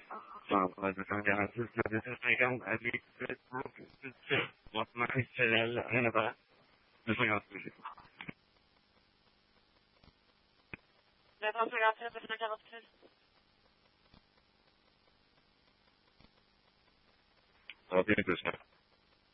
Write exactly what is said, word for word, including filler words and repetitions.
Sağlıklı siz Instagram bir bakma hisselerle aynı da nasıl yapmışım? Ne nasıl yapacağız? Ne yapacağız? Afiyet olsun.